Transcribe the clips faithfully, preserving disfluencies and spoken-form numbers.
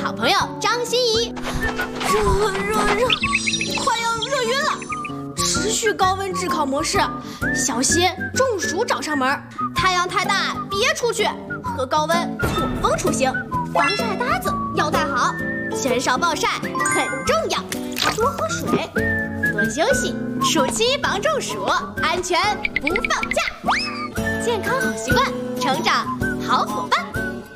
好朋友张欣怡。热热热，快要热晕了！持续高温炙烤模式，小心中暑找上门。太阳太大别出去，和高温错峰出行。防晒搭子要带好，减少暴晒很重要。多喝水，多休息，暑期防中暑，安全不放假。健康好习惯，成长好伙伴。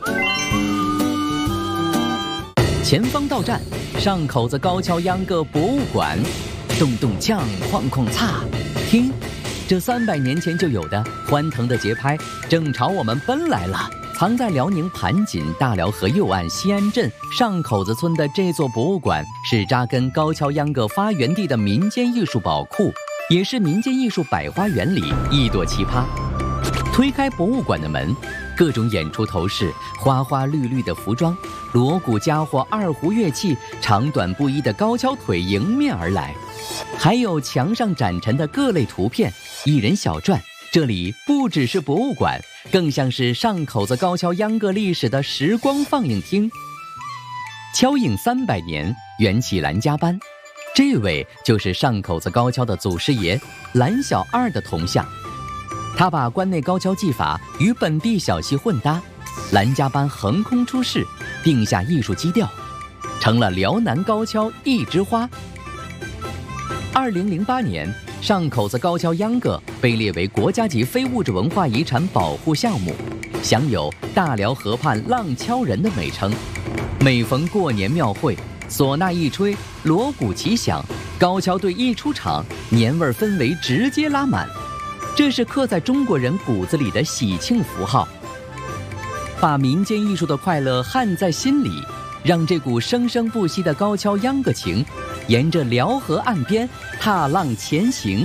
前方到站，上口子高跷秧歌博物馆，咚咚锵，哐哐擦，听，这三百年前就有的欢腾的节拍，正朝我们奔来了。藏在辽宁盘锦大辽河右岸西安镇上口子村的这座博物馆，是扎根高跷秧歌发源地的民间艺术宝库，也是民间艺术百花园里一朵奇葩。推开博物馆的门，各种演出头饰、花花绿绿的服装、锣鼓家伙、二胡乐器、长短不一的高跷腿迎面而来，还有墙上展陈的各类图片、一人小传。这里不只是博物馆，更像是上口子高跷秧歌历史的时光放映厅。敲影三百年，缘起兰家班，这位就是上口子高跷的祖师爷兰小二的铜像。他把关内高跷技法与本地小戏混搭，兰家班横空出世，定下艺术基调，成了辽南高跷一枝花。二零零八年，上口子高跷秧歌被列为国家级非物质文化遗产保护项目，享有大辽河畔浪跷人的美称。每逢过年庙会，唢呐一吹，锣鼓齐响，高跷队一出场，年味氛围直接拉满。这是刻在中国人骨子里的喜庆符号，把民间艺术的快乐焊在心里，让这股生生不息的高跷秧歌情沿着辽河岸边踏浪前行。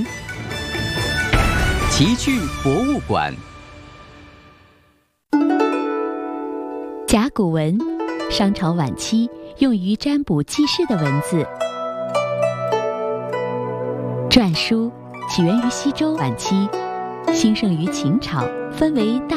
奇趣博物馆。 甲骨文，商朝晚期用于占卜记事的文字。篆书起源于西周晚期，兴盛于秦朝，分为大